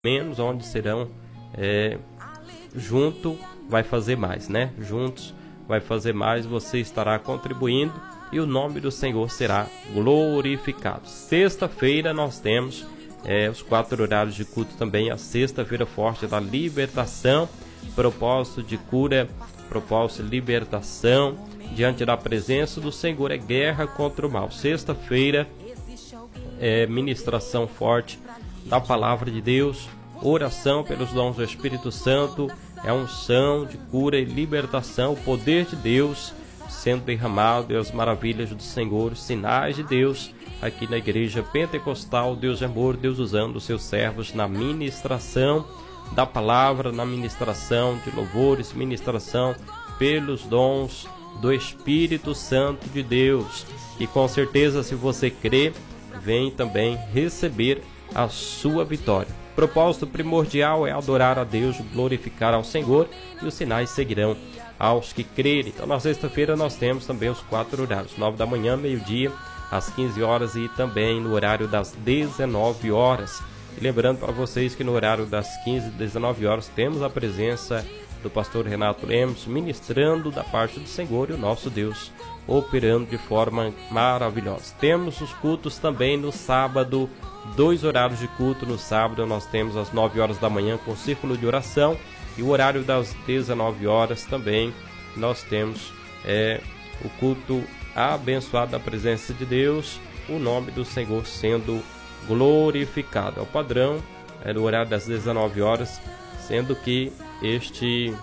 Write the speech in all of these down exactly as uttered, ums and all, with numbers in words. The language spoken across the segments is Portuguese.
menos, onde serão é, junto vai fazer mais, né? Juntos vai fazer mais, você estará contribuindo e o nome do Senhor será glorificado. Sexta-feira nós temos é, os quatro horários de culto também, a sexta-feira forte da libertação, propósito de cura, propósito de libertação, diante da presença do Senhor, é guerra contra o mal. Sexta-feira é ministração forte da palavra de Deus, oração pelos dons do Espírito Santo, é unção de cura e libertação, o poder de Deus sendo derramado e as maravilhas do Senhor, sinais de Deus aqui na igreja pentecostal. Deus de amor, Deus usando os seus servos na ministração da palavra, na ministração de louvores, ministração pelos dons do Espírito Santo de Deus. E com certeza, se você crê, vem também receber a sua vitória. O propósito primordial é adorar a Deus, glorificar ao Senhor, e os sinais seguirão aos que crerem. Então na sexta-feira nós temos também os quatro horários, nove da manhã, meio-dia, às quinze horas e também no horário das dezenove horas. E lembrando para vocês que no horário das quinze e dezenove horas temos a presença do pastor Renato Lemos ministrando da parte do Senhor e o nosso Deus operando de forma maravilhosa. Temos os cultos também no sábado, dois horários de culto. No sábado nós temos às nove horas da manhã com o círculo de oração, e o horário das dezenove horas também nós temos é, o culto abençoado da presença de Deus, o nome do Senhor sendo glorificado. É o padrão, é no horário das dezenove horas, sendo que este,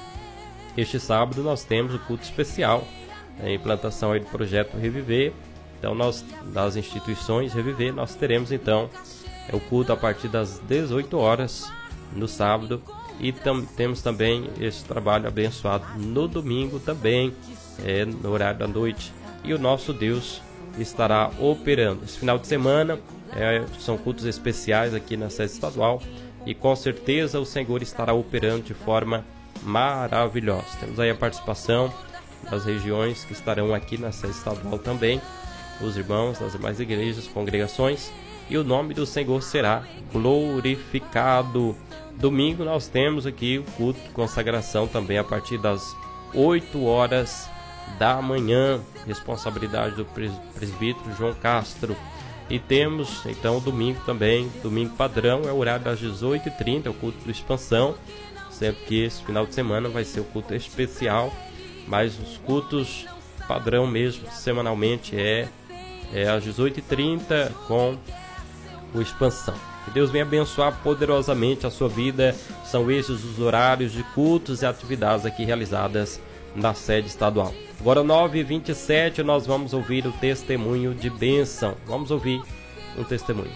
este sábado nós temos o culto especial, a implantação aí do projeto Reviver. Então nós, das instituições Reviver, nós teremos então é, o culto a partir das dezoito horas no sábado, e tam, temos também esse trabalho abençoado no domingo também, é, no horário da noite, e o nosso Deus estará operando. Esse final de semana é, são cultos especiais aqui na sede estadual, e com certeza o Senhor estará operando de forma maravilhosa. Temos aí a participação das regiões que estarão aqui na sede estadual também, os irmãos das demais igrejas, congregações, e o nome do Senhor será glorificado. Domingo nós temos aqui o culto de consagração também a partir das oito horas da manhã, responsabilidade do presbítero João Castro. E temos então domingo também, domingo padrão, é o horário das dezoito e trinta, é o culto do Expansão, sendo que esse final de semana vai ser o culto especial, mas os cultos padrão mesmo, semanalmente, é, é às dezoito e trinta com o Expansão. Que Deus venha abençoar poderosamente a sua vida. São esses os horários de cultos e atividades aqui realizadas na sede estadual. Agora nove e vinte e sete, nós vamos ouvir o testemunho de bênção. Vamos ouvir um testemunho.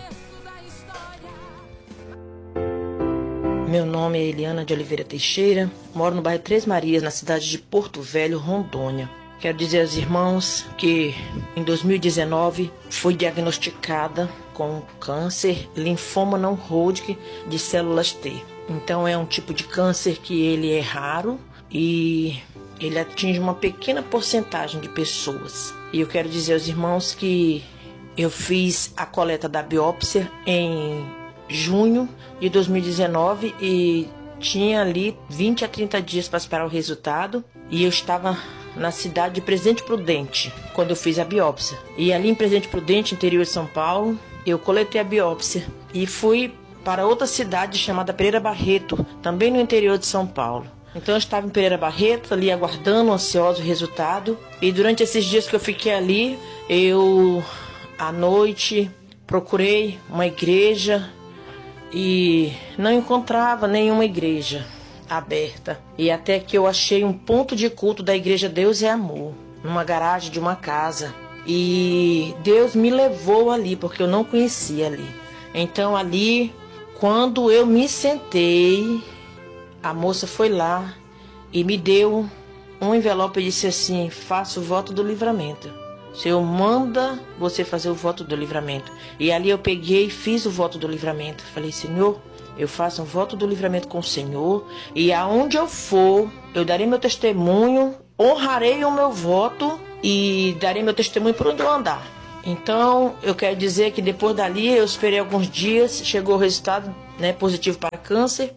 Meu nome é Eliana de Oliveira Teixeira, moro no bairro Três Marias, na cidade de Porto Velho, Rondônia. Quero dizer aos irmãos que em dois mil e dezenove fui diagnosticada com câncer linfoma não Hodgkin de células T. Então é um tipo de câncer que ele é raro e ele atinge uma pequena porcentagem de pessoas. E eu quero dizer aos irmãos que eu fiz a coleta da biópsia em junho de dois mil e dezenove e tinha ali vinte a trinta dias para esperar o resultado, e eu estava na cidade de Presidente Prudente quando eu fiz a biópsia. E ali em Presidente Prudente, interior de São Paulo, eu coletei a biópsia e fui para outra cidade chamada Pereira Barreto, também no interior de São Paulo. Então eu estava em Pereira Barreto, ali aguardando, ansioso o resultado. E durante esses dias que eu fiquei ali, eu à noite procurei uma igreja e não encontrava nenhuma igreja aberta. E até que eu achei um ponto de culto da igreja Deus é Amor, numa garagem de uma casa. E Deus me levou ali, porque eu não conhecia ali. Então ali, quando eu me sentei, a moça foi lá e me deu um envelope e disse assim: faça o voto do livramento. O Senhor manda você fazer o voto do livramento. E ali eu peguei e fiz o voto do livramento. Falei: Senhor, eu faço um voto do livramento com o Senhor, e aonde eu for, eu darei meu testemunho, honrarei o meu voto e darei meu testemunho por onde eu andar. Então, eu quero dizer que depois dali, eu esperei alguns dias, chegou o resultado né, positivo para câncer.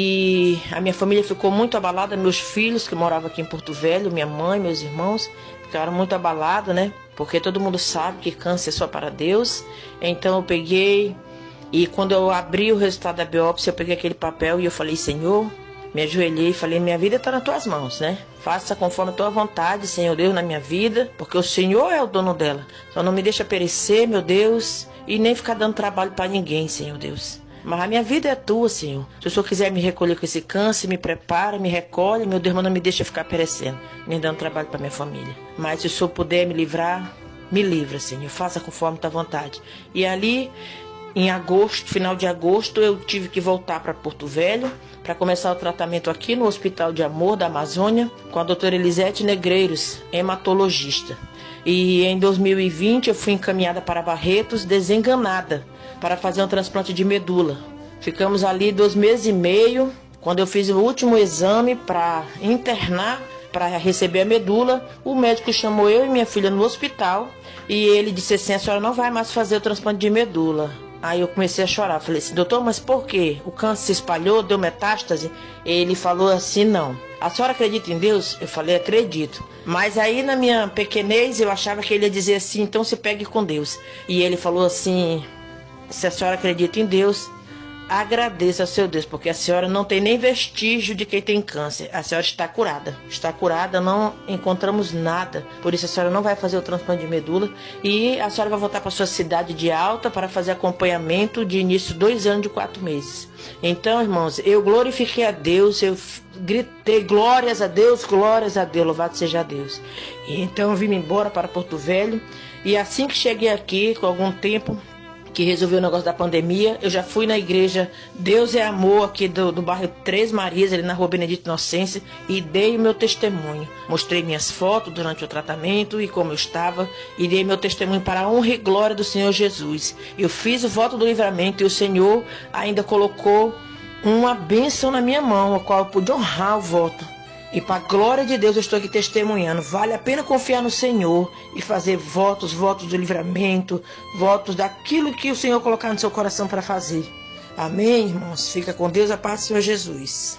E a minha família ficou muito abalada, meus filhos que moravam aqui em Porto Velho, minha mãe, meus irmãos, ficaram muito abalados, né? Porque todo mundo sabe que câncer é só para Deus. Então eu peguei e quando eu abri o resultado da biópsia, eu peguei aquele papel e eu falei, Senhor, me ajoelhei e falei, minha vida está nas tuas mãos, né? Faça conforme a tua vontade, Senhor Deus, na minha vida, porque o Senhor é o dono dela. Só não me deixa perecer, meu Deus, e nem ficar dando trabalho para ninguém, Senhor Deus. Mas a minha vida é tua, Senhor. Se o Senhor quiser me recolher com esse câncer, me prepara, me recolhe, meu Deus, mas não me deixa ficar perecendo, nem dando trabalho para minha família. Mas se o Senhor puder me livrar, me livra, Senhor. Faça conforme a tua vontade. E ali, em agosto, final de agosto, eu tive que voltar para Porto Velho para começar o tratamento aqui no Hospital de Amor da Amazônia com a doutora Elisete Negreiros, hematologista. E em dois mil e vinte eu fui encaminhada para Barretos, desenganada, para fazer um transplante de medula. Ficamos ali dois meses e meio, quando eu fiz o último exame para internar, para receber a medula, o médico chamou eu e minha filha no hospital e ele disse assim, a senhora não vai mais fazer o transplante de medula. Aí eu comecei a chorar, falei assim, doutor, mas por quê? O câncer se espalhou, deu metástase? Ele falou assim, não. A senhora acredita em Deus? Eu falei, acredito. Mas aí na minha pequenez eu achava que ele ia dizer assim, então se pegue com Deus. E ele falou assim, se a senhora acredita em Deus, agradeça ao seu Deus, porque a senhora não tem nem vestígio de quem tem câncer. A senhora está curada. Está curada, não encontramos nada. Por isso a senhora não vai fazer o transplante de medula. E a senhora vai voltar para sua cidade de Alta para fazer acompanhamento de início dois anos de quatro meses. Então, irmãos, eu glorifiquei a Deus, eu gritei glórias a Deus, glórias a Deus, louvado seja Deus. E então eu vim embora para Porto Velho. E assim que cheguei aqui, com algum tempo que resolveu o negócio da pandemia, eu já fui na igreja Deus é Amor, aqui do, do bairro Três Marias, ali na rua Benedito Inocência, e dei o meu testemunho. Mostrei minhas fotos durante o tratamento e como eu estava, e dei meu testemunho para a honra e glória do Senhor Jesus. Eu fiz o voto do livramento e o Senhor ainda colocou uma bênção na minha mão, a qual eu pude honrar o voto. E para a glória de Deus eu estou aqui testemunhando. Vale a pena confiar no Senhor e fazer votos, votos do livramento, votos daquilo que o Senhor colocar no seu coração para fazer. Amém, irmãos? Fica com Deus, a paz do Senhor Jesus.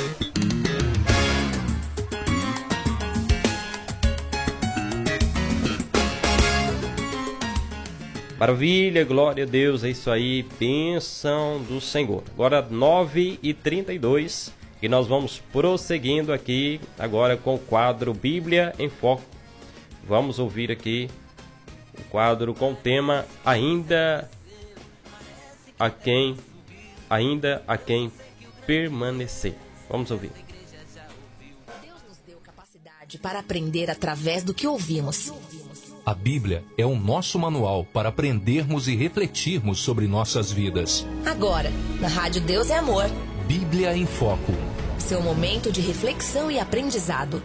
Maravilha, glória a Deus, é isso aí, bênção do Senhor. Agora nove e trinta e dois e nós vamos prosseguindo aqui agora com o quadro Bíblia em Foco. Vamos ouvir aqui o quadro com o tema Ainda a quem, ainda a quem permanecer. Vamos ouvir. Deus nos deu capacidade para aprender através do que ouvimos. A Bíblia é o nosso manual para aprendermos e refletirmos sobre nossas vidas. Agora, na Rádio Deus é Amor. Bíblia em Foco. Seu momento de reflexão e aprendizado.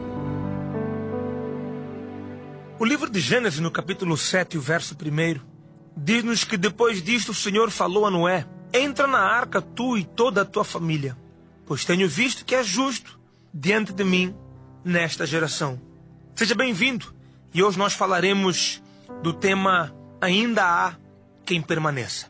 O livro de Gênesis, no capítulo sete, o verso primeiro, diz-nos que depois disto o Senhor falou a Noé: entra na arca tu e toda a tua família, pois tenho visto que é justo diante de mim nesta geração. Seja bem-vindo. E hoje nós falaremos do tema Ainda há quem permaneça.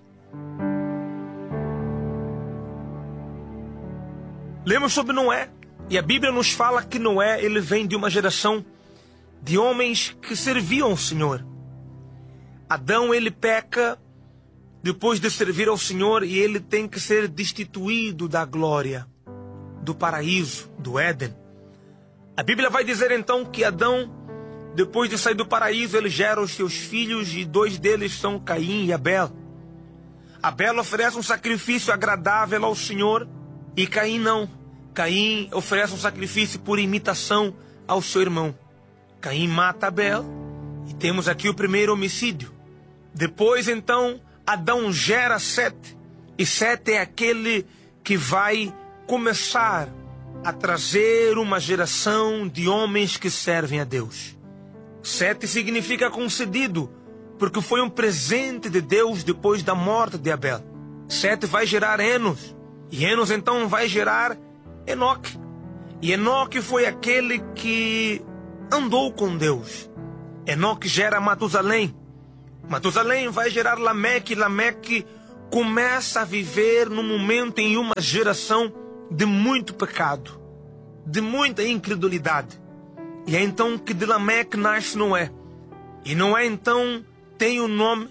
Lemos sobre Noé, e a Bíblia nos fala que Noé ele vem de uma geração de homens que serviam ao Senhor. Adão ele peca depois de servir ao Senhor e ele tem que ser destituído da glória, do paraíso, do Éden. A Bíblia vai dizer então que Adão, depois de sair do paraíso, ele gera os seus filhos e dois deles são Caim e Abel. Abel oferece um sacrifício agradável ao Senhor e Caim não. Caim oferece um sacrifício por imitação ao seu irmão. Caim mata Abel e temos aqui o primeiro homicídio. Depois então Adão gera Sete e Sete é aquele que vai começar a trazer uma geração de homens que servem a Deus. Sete significa concedido, porque foi um presente de Deus depois da morte de Abel. Sete vai gerar Enos, e Enos então vai gerar Enoque. E Enoque foi aquele que andou com Deus. Enoque gera Matusalém. Matusalém vai gerar Lameque, Lameque começa a viver num momento em uma geração de muito pecado, de muita incredulidade. E é então que de Lameque nasce Noé. E Noé então tem o nome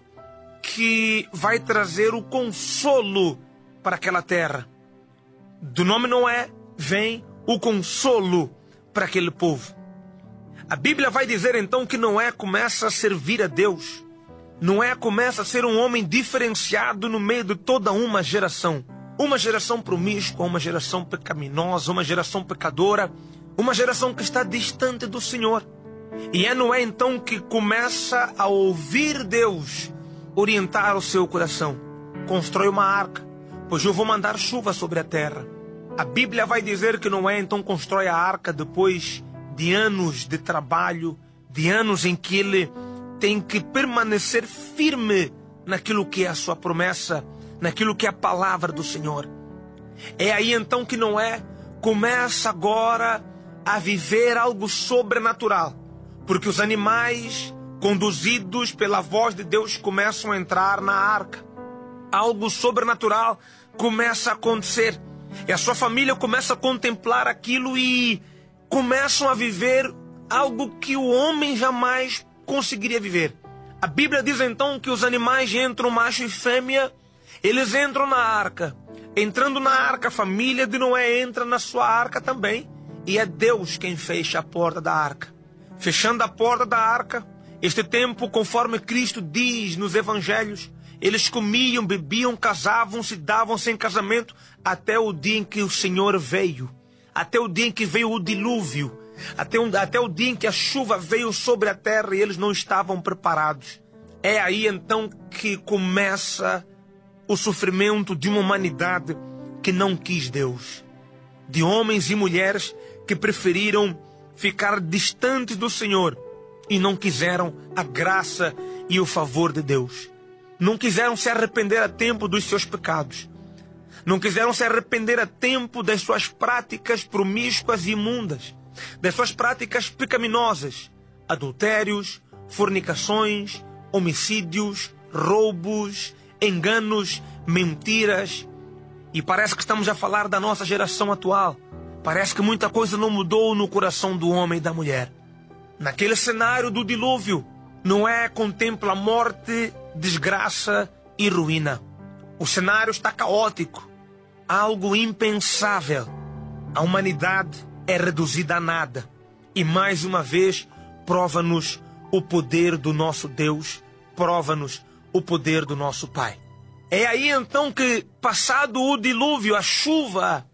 que vai trazer o consolo para aquela terra. Do nome Noé vem o consolo para aquele povo. A Bíblia vai dizer então que Noé começa a servir a Deus. Noé começa a ser um homem diferenciado no meio de toda uma geração. Uma geração promíscua, uma geração pecaminosa, uma geração pecadora, uma geração que está distante do Senhor. E é Noé então que começa a ouvir Deus orientar o seu coração. Constrói uma arca, pois eu vou mandar chuva sobre a terra. A Bíblia vai dizer que Noé então constrói a arca depois de anos de trabalho, de anos em que ele tem que permanecer firme naquilo que é a sua promessa, naquilo que é a palavra do Senhor. É aí então que Noé começa agora a viver algo sobrenatural, porque os animais conduzidos pela voz de Deus começam a entrar na arca. Algo sobrenatural começa a acontecer. E a sua família começa a contemplar aquilo e começam a viver algo que o homem jamais conseguiria viver. A Bíblia diz então que os animais entram, macho e fêmea, eles entram na arca. Entrando na arca, a família de Noé entra na sua arca também. E é Deus quem fecha a porta da arca. Fechando a porta da arca, este tempo, conforme Cristo diz nos evangelhos, eles comiam, bebiam, casavam-se, davam-se em casamento, até o dia em que o Senhor veio. Até o dia em que veio o dilúvio. Até, um, até o dia em que a chuva veio sobre a terra e eles não estavam preparados. É aí então que começa o sofrimento de uma humanidade que não quis Deus. De homens e mulheres que preferiram ficar distantes do Senhor e não quiseram a graça e o favor de Deus. Não quiseram se arrepender a tempo dos seus pecados. Não quiseram se arrepender a tempo das suas práticas promíscuas e imundas, das suas práticas pecaminosas, adultérios, fornicações, homicídios, roubos, enganos, mentiras. E parece que estamos a falar da nossa geração atual. Parece que muita coisa não mudou no coração do homem e da mulher. Naquele cenário do dilúvio, Noé contempla morte, desgraça e ruína. O cenário está caótico, algo impensável. A humanidade é reduzida a nada. E mais uma vez, prova-nos o poder do nosso Deus, prova-nos o poder do nosso Pai. É aí então que, passado o dilúvio, a chuva,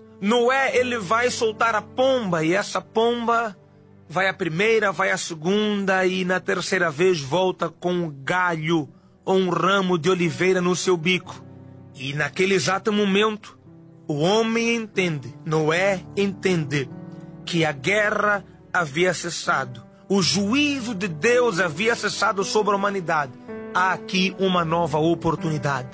Noé ele vai soltar a pomba, e essa pomba vai a primeira, vai a segunda, e na terceira vez volta com um galho ou um ramo de oliveira no seu bico. E naquele exato momento, o homem entende, Noé entende, que a guerra havia cessado. O juízo de Deus havia cessado sobre a humanidade. Há aqui uma nova oportunidade.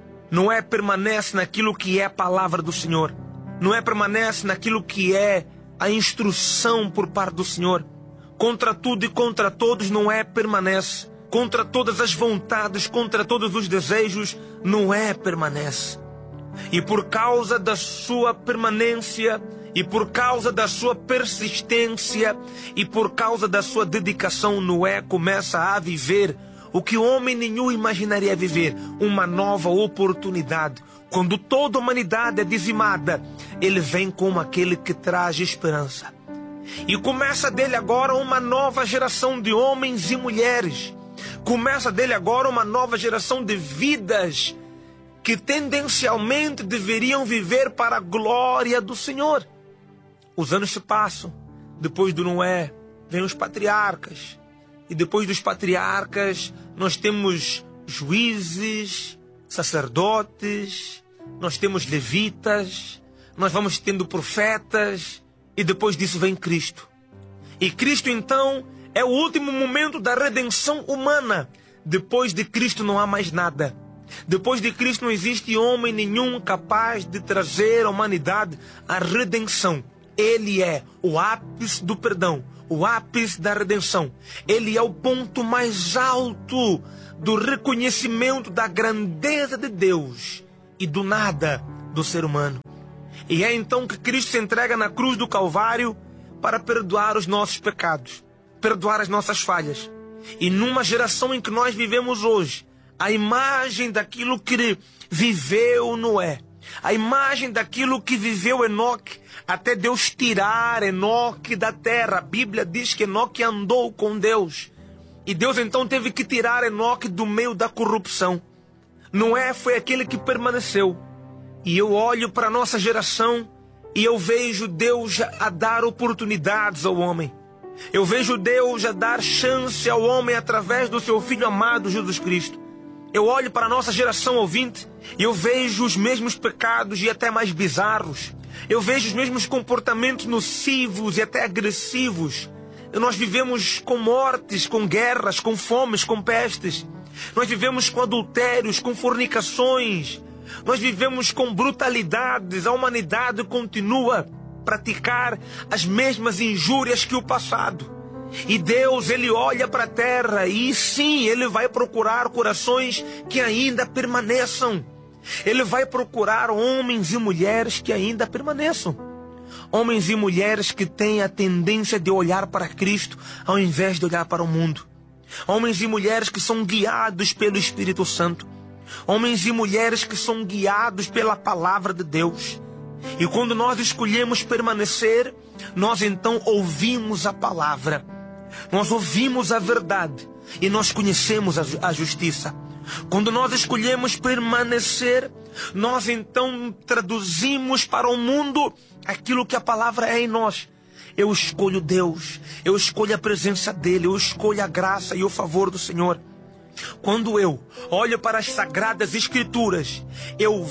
Noé permanece naquilo que é a palavra do Senhor. Noé permanece naquilo que é a instrução por parte do Senhor. Contra tudo e contra todos, Noé permanece. Contra todas as vontades, contra todos os desejos, Noé permanece. E por causa da sua permanência, e por causa da sua persistência, e por causa da sua dedicação, Noé começa a viver o que homem nenhum imaginaria viver, uma nova oportunidade. Quando toda a humanidade é dizimada, ele vem como aquele que traz esperança. E começa dele agora uma nova geração de homens e mulheres. Começa dele agora uma nova geração de vidas que tendencialmente deveriam viver para a glória do Senhor. Os anos se passam. Depois do Noé, vêm os patriarcas. E depois dos patriarcas, nós temos juízes, sacerdotes, nós temos levitas, nós vamos tendo profetas, e depois disso vem Cristo. E Cristo, então, é o último momento da redenção humana. Depois de Cristo não há mais nada. Depois de Cristo não existe homem nenhum capaz de trazer à humanidade a redenção. Ele é o ápice do perdão, o ápice da redenção. Ele é o ponto mais alto do reconhecimento da grandeza de Deus e do nada do ser humano. E é então que Cristo se entrega na cruz do Calvário para perdoar os nossos pecados, perdoar as nossas falhas. E numa geração em que nós vivemos hoje, a imagem daquilo que viveu Noé, a imagem daquilo que viveu Enoque, até Deus tirar Enoque da terra. A Bíblia diz que Enoque andou com Deus. E Deus então teve que tirar Enoque do meio da corrupção. Noé foi aquele que permaneceu. E eu olho para a nossa geração e eu vejo Deus a dar oportunidades ao homem. Eu vejo Deus a dar chance ao homem através do seu Filho amado Jesus Cristo. Eu olho para a nossa geração ouvinte e eu vejo os mesmos pecados e até mais bizarros. Eu vejo os mesmos comportamentos nocivos e até agressivos. Nós vivemos com mortes, com guerras, com fomes, com pestes. Nós vivemos com adultérios, com fornicações. Nós vivemos com brutalidades. A humanidade continua a praticar as mesmas injúrias que o passado. E Deus, Ele olha para a terra e sim, Ele vai procurar corações que ainda permaneçam. Ele vai procurar homens e mulheres que ainda permaneçam. Homens e mulheres que têm a tendência de olhar para Cristo ao invés de olhar para o mundo. Homens e mulheres que são guiados pelo Espírito Santo. Homens e mulheres que são guiados pela palavra de Deus. E quando nós escolhemos permanecer, nós então ouvimos a palavra. Nós ouvimos a verdade e nós conhecemos a justiça. Quando nós escolhemos permanecer, nós então traduzimos para o mundo aquilo que a palavra é em nós. Eu escolho Deus, eu escolho a presença dEle, eu escolho a graça e o favor do Senhor. Quando eu olho para as Sagradas Escrituras, eu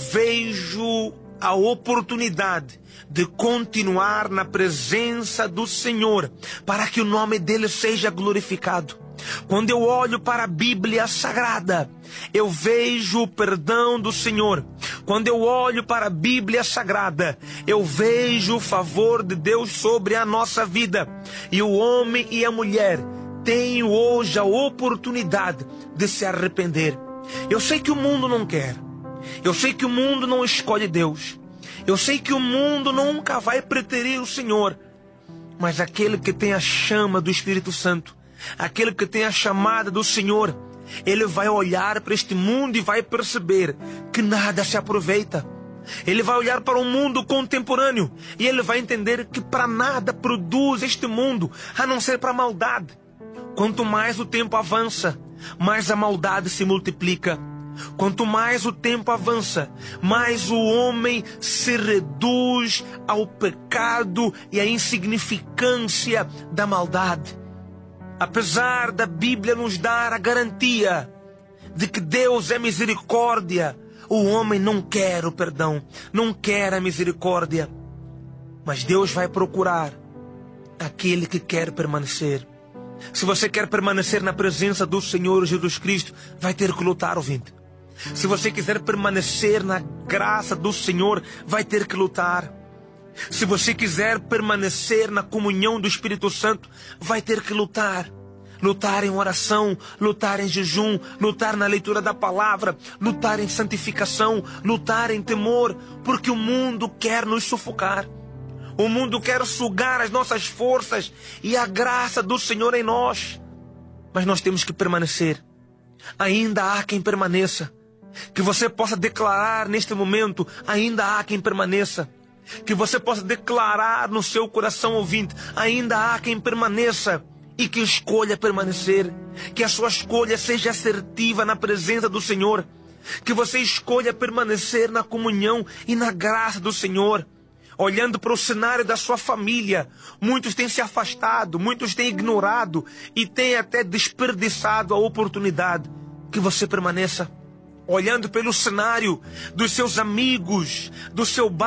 vejo a oportunidade de continuar na presença do Senhor, para que o nome dEle seja glorificado. Quando eu olho para a Bíblia Sagrada, eu vejo o perdão do Senhor. Quando eu olho para a Bíblia Sagrada, eu vejo o favor de Deus sobre a nossa vida. E o homem e a mulher têm hoje a oportunidade de se arrepender. Eu sei que o mundo não quer. Eu sei que o mundo não escolhe Deus. Eu sei que o mundo nunca vai preterir o Senhor. Mas aquele que tem a chama do Espírito Santo, aquele que tem a chamada do Senhor, ele vai olhar para este mundo e vai perceber que nada se aproveita. Ele vai olhar para o mundo contemporâneo e ele vai entender que para nada produz este mundo, a não ser para a maldade. Quanto mais o tempo avança, mais a maldade se multiplica. Quanto mais o tempo avança, mais o homem se reduz ao pecado e à insignificância da maldade. Apesar da Bíblia nos dar a garantia de que Deus é misericórdia, o homem não quer o perdão, não quer a misericórdia. Mas Deus vai procurar aquele que quer permanecer. Se você quer permanecer na presença do Senhor Jesus Cristo, vai ter que lutar, ouvinte. Se você quiser permanecer na graça do Senhor, vai ter que lutar. Se você quiser permanecer na comunhão do Espírito Santo, vai ter que lutar. Lutar em oração, lutar em jejum, lutar na leitura da palavra, lutar em santificação, lutar em temor, porque o mundo quer nos sufocar. O mundo quer sugar as nossas forças e a graça do Senhor em nós. Mas nós temos que permanecer. Ainda há quem permaneça. Que você possa declarar neste momento, ainda há quem permaneça. Que você possa declarar no seu coração ouvinte, ainda há quem permaneça e que escolha permanecer. Que a sua escolha seja assertiva na presença do Senhor. Que você escolha permanecer na comunhão e na graça do Senhor. Olhando para o cenário da sua família, muitos têm se afastado, muitos têm ignorado e têm até desperdiçado a oportunidade. Que você permaneça. Olhando pelo cenário dos seus amigos, do seu bairro,